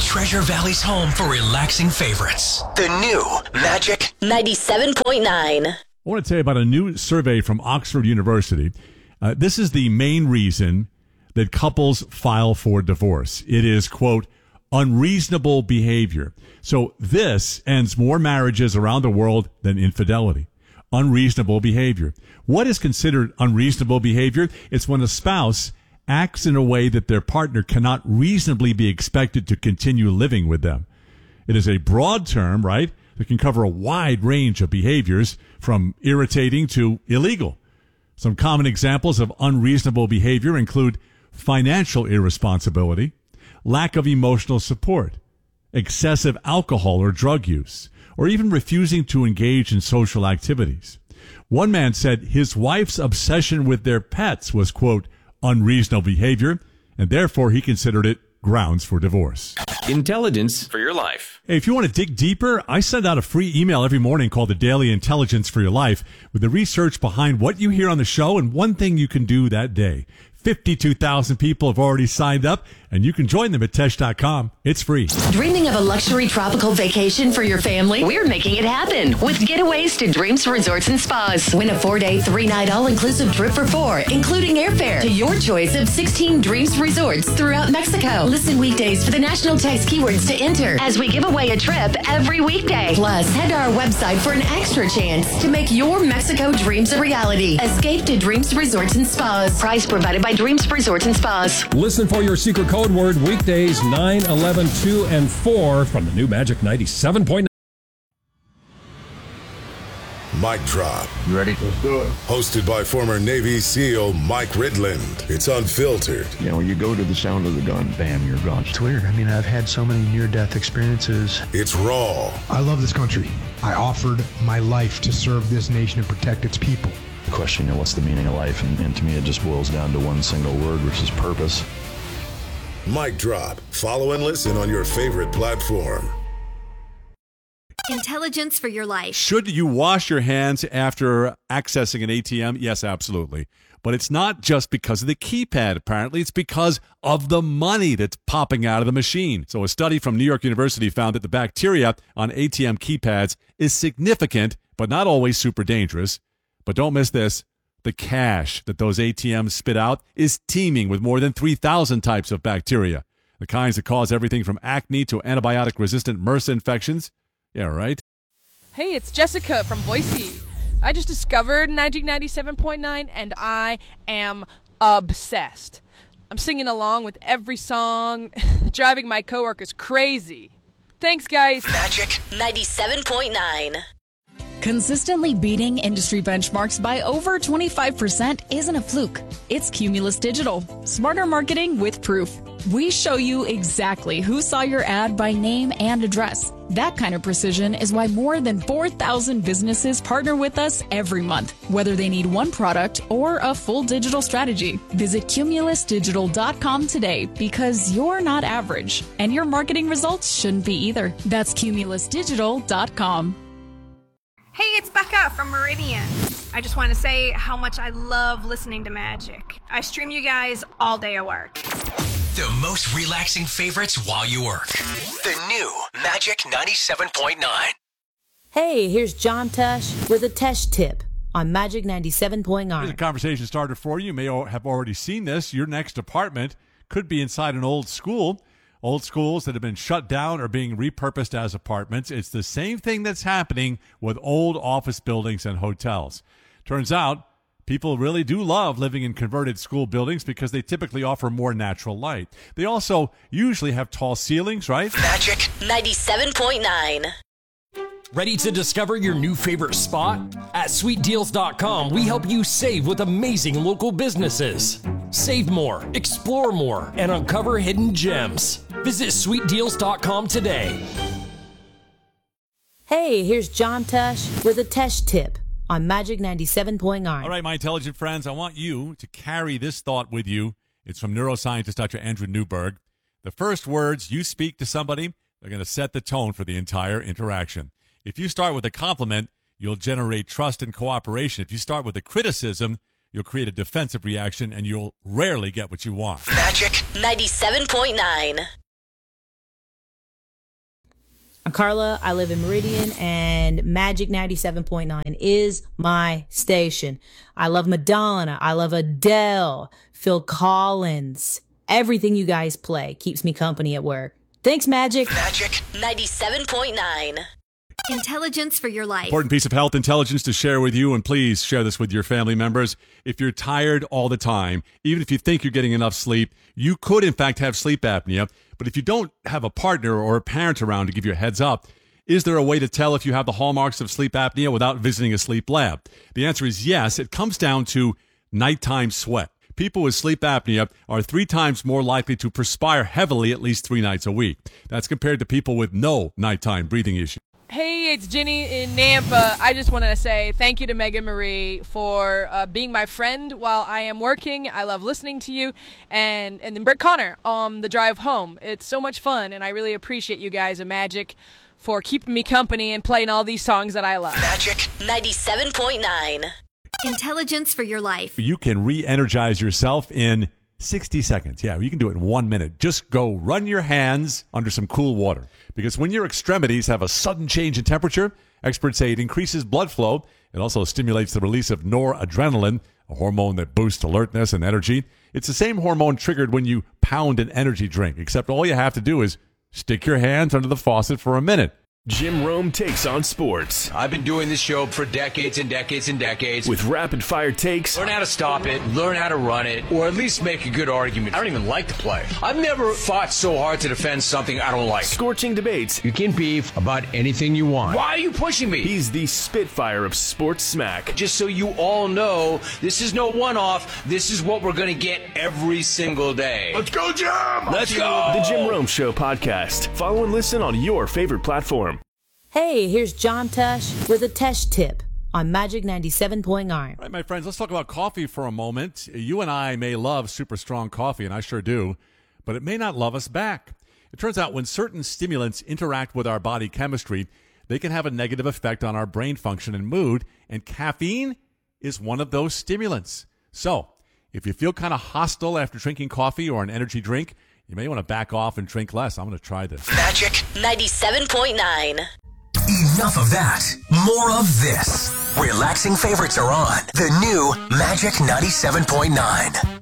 Treasure Valley's home for relaxing favorites. The new Magic 97.9. I want to tell you about a new survey from Oxford University. This is the main reason that couples file for divorce. It is, quote, unreasonable behavior. So this ends more marriages around the world than infidelity. Unreasonable behavior. What is considered unreasonable behavior? It's when a spouse acts in a way that their partner cannot reasonably be expected to continue living with them. It is a broad term, right, that can cover a wide range of behaviors from irritating to illegal. Some common examples of unreasonable behavior include financial irresponsibility, lack of emotional support, excessive alcohol or drug use, or even refusing to engage in social activities. One man said his wife's obsession with their pets was, quote, unreasonable behavior, and therefore he considered it grounds for divorce. Intelligence for your life. Hey, if you want to dig deeper, I send out a free email every morning called the Daily Intelligence for Your Life with the research behind what you hear on the show and one thing you can do that day. 52,000 people have already signed up, and you can join them at Tesh.com. It's free. Dreaming of a luxury tropical vacation for your family? We're making it happen with getaways to Dreams Resorts and Spas. Win a 4-day, 3-night all-inclusive trip for 4, including airfare to your choice of 16 Dreams Resorts throughout Mexico. Listen weekdays for the national text keywords to enter as we give away a trip every weekday. Plus, head to our website for an extra chance to make your Mexico dreams a reality. Escape to Dreams Resorts and Spas. Price provided by Dreams Resorts and Spas. Listen for your secret code word weekdays 9, 11, 2, and 4 from the new Magic 97.9. Mic Drop. You ready? Let's do it. Hosted by former Navy SEAL Mike Ridland. It's unfiltered. You know, you go to the sound of the gun, bam, you're gone. It's weird. I mean, I've had so many near-death experiences. It's raw. I love this country. I offered my life to serve this nation and protect its people. Question, you know, what's the meaning of life? And to me, it just boils down to one single word, which is purpose. Mic Drop. Follow and listen on your favorite platform. Intelligence for your life. Should you wash your hands after accessing an ATM? Yes, absolutely. But it's not just because of the keypad, apparently. It's because of the money that's popping out of the machine. So a study from New York University found that the bacteria on ATM keypads is significant, but not always super dangerous. But don't miss this. The cash that those ATMs spit out is teeming with more than 3,000 types of bacteria. The kinds that cause everything from acne to antibiotic-resistant MRSA infections. Yeah, right? Hey, it's Jessica from Boise. I just discovered Magic 97.9, and I am obsessed. I'm singing along with every song, driving my coworkers crazy. Thanks, guys. Magic 97.9. Consistently beating industry benchmarks by over 25% isn't a fluke. It's Cumulus Digital. Smarter marketing with proof. We show you exactly who saw your ad by name and address. That kind of precision is why more than 4,000 businesses partner with us every month, whether they need one product or a full digital strategy. Visit cumulusdigital.com today because you're not average, and your marketing results shouldn't be either. That's cumulusdigital.com. Hey, it's Becca from Meridian. I just want to say how much I love listening to Magic. I stream you guys all day at work. The most relaxing favorites while you work. The new Magic 97.9. Hey, here's John Tesh with a Tesh tip on Magic 97.9. Here's a conversation starter for you. You may have already seen this. Your next apartment could be inside an old school. Old schools that have been shut down are being repurposed as apartments. It's the same thing that's happening with old office buildings and hotels. Turns out, people really do love living in converted school buildings because they typically offer more natural light. They also usually have tall ceilings, right? Magic 97.9. Ready to discover your new favorite spot? At sweetdeals.com, we help you save with amazing local businesses. Save more, explore more, and uncover hidden gems. Visit sweetdeals.com today. Hey, here's John Tesh with a Tesh tip on Magic 97.9. All right, my intelligent friends, I want you to carry this thought with you. It's from neuroscientist Dr. Andrew Newberg. The first words you speak to somebody, they're going to set the tone for the entire interaction. If you start with a compliment, you'll generate trust and cooperation. If you start with a criticism, you'll create a defensive reaction, and you'll rarely get what you want. Magic 97.9. I'm Carla. I live in Meridian, and Magic 97.9 is my station. I love Madonna. I love Adele, Phil Collins. Everything you guys play keeps me company at work. Thanks, Magic. Magic 97.9. Intelligence for your life. Important piece of health intelligence to share with you, and please share this with your family members. If you're tired all the time, even if you think you're getting enough sleep, you could in fact have sleep apnea. But if you don't have a partner or a parent around to give you a heads up, is there a way to tell if you have the hallmarks of sleep apnea without visiting a sleep lab? The answer is yes. It comes down to nighttime sweat. People with sleep apnea are 3 times more likely to perspire heavily at least 3 nights a week. That's compared to people with no nighttime breathing issues. Hey, it's Ginny in Nampa. I just wanted to say thank you to Megan Marie for being my friend while I am working. I love listening to you. And then Brett Connor on the drive home. It's so much fun, and I really appreciate you guys at Magic for keeping me company and playing all these songs that I love. Magic 97.9. Intelligence for your life. You can re-energize yourself in 60 seconds. Yeah, you can do it in 1 minute. Just go run your hands under some cool water. Because when your extremities have a sudden change in temperature, experts say it increases blood flow. It also stimulates the release of noradrenaline, a hormone that boosts alertness and energy. It's the same hormone triggered when you pound an energy drink, except all you have to do is stick your hands under the faucet for a minute. Jim Rome takes on sports. I've been doing this show for decades and decades and decades. With rapid-fire takes. Learn how to stop it, learn how to run it, or at least make a good argument. I don't even like to play. I've never fought so hard to defend something I don't like. Scorching debates. You can beef about anything you want. Why are you pushing me? He's the Spitfire of sports smack. Just so you all know, this is no one-off. This is what we're going to get every single day. Let's go, Jim! Let's go! The Jim Rome Show podcast. Follow and listen on your favorite platform. Hey, here's John Tesh with a Tesh tip on Magic 97.9. All right, my friends, let's talk about coffee for a moment. You and I may love super strong coffee, and I sure do, but it may not love us back. It turns out when certain stimulants interact with our body chemistry, they can have a negative effect on our brain function and mood, and caffeine is one of those stimulants. So, if you feel kind of hostile after drinking coffee or an energy drink, you may want to back off and drink less. I'm going to try this. Magic 97.9. Enough of that. More of this. Relaxing favorites are on the new Magic 97.9.